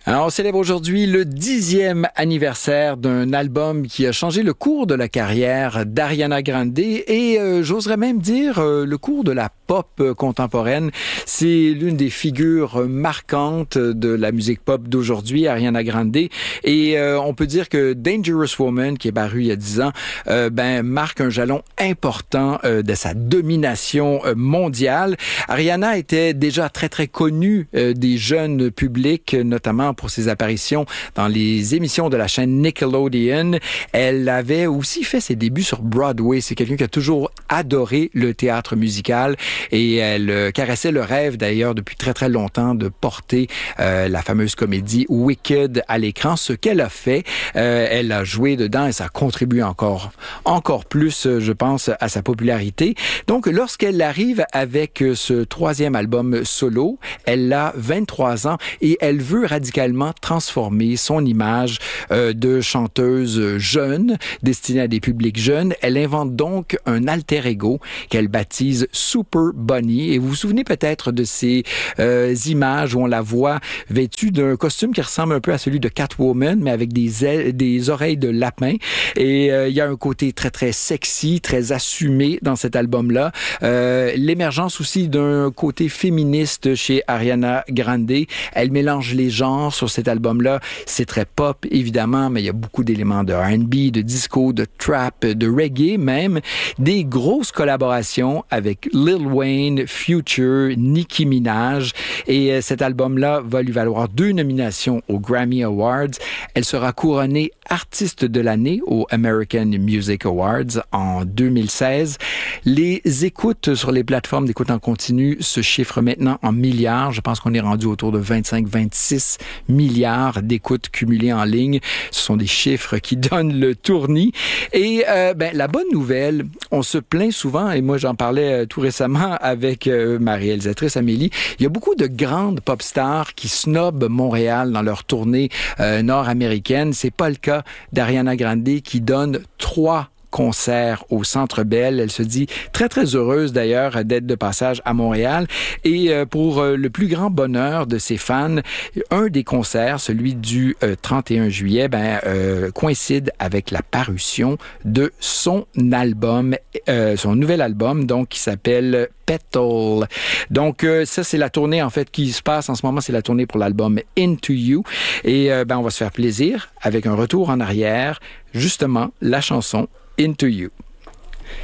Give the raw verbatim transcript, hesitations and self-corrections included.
Alors, on célèbre aujourd'hui le dixième anniversaire d'un album qui a changé le cours de la carrière d'Ariana Grande et euh, j'oserais même dire euh, le cours de la pop contemporaine. C'est l'une des figures marquantes de la musique pop d'aujourd'hui, Ariana Grande. Et euh, on peut dire que Dangerous Woman, qui est paru il y a dix ans, euh, ben marque un jalon important euh, de sa domination euh, mondiale. Ariana était déjà très très connue euh, des jeunes publics, notamment pour ses apparitions dans les émissions de la chaîne Nickelodeon. Elle avait aussi fait ses débuts sur Broadway. C'est quelqu'un qui a toujours adoré le théâtre musical et elle euh, caressait le rêve d'ailleurs depuis très très longtemps de porter euh, la fameuse comédie Wicked à l'écran, ce qu'elle a fait. Euh, elle a joué dedans et ça contribue encore encore plus, je pense, à sa popularité. Donc, lorsqu'elle arrive avec ce troisième album solo, elle a vingt-trois ans et elle veut radicalement transformer son image euh, de chanteuse jeune, destinée à des publics jeunes. Elle invente donc un alter ego qu'elle baptise Super Bunny. Et vous vous souvenez peut-être de ces euh, images où on la voit vêtue d'un costume qui ressemble un peu à celui de Catwoman, mais avec des ailes, des oreilles de lapin. Et euh, il y a un côté très, très sexy, très assumé dans cet album-là. Euh, l'émergence aussi d'un côté féministe chez Ariana Grande. Elle mélange les genres sur cet album-là. C'est très pop, évidemment, mais il y a beaucoup d'éléments de R and B, de disco, de trap, de reggae même. Des grosses collaborations avec Lil Wayne, Future, Nicki Minaj. Et euh, cet album-là va lui valoir deux nominations aux Grammy Awards. Elle sera couronnée artiste de l'année aux American Music Awards en deux mille seize. Les écoutes sur les plateformes d'écoute en continu se chiffrent maintenant en milliards. Je pense qu'on est rendu autour de vingt-cinq à vingt-six milliards d'écoutes cumulées en ligne. Ce sont des chiffres qui donnent le tournis. Et euh, ben, la bonne nouvelle, on se plaint souvent, et moi j'en parlais euh, tout récemment avec euh, ma réalisatrice Amélie, il y a beaucoup de grandes pop stars qui snobent Montréal dans leur tournée euh, nord-américaine. C'est pas le cas d'Ariana Grande qui donne trois concert au Centre Bell. Elle se dit très, très heureuse d'ailleurs d'être de passage à Montréal. Et euh, pour euh, le plus grand bonheur de ses fans, un des concerts, celui du euh, trente et un juillet, ben, euh, coïncide avec la parution de son album, euh, son nouvel album, donc qui s'appelle Petal. Donc euh, ça, c'est la tournée en fait qui se passe en ce moment. C'est la tournée pour l'album Into You. Et euh, ben, on va se faire plaisir avec un retour en arrière, justement, la chanson Into You.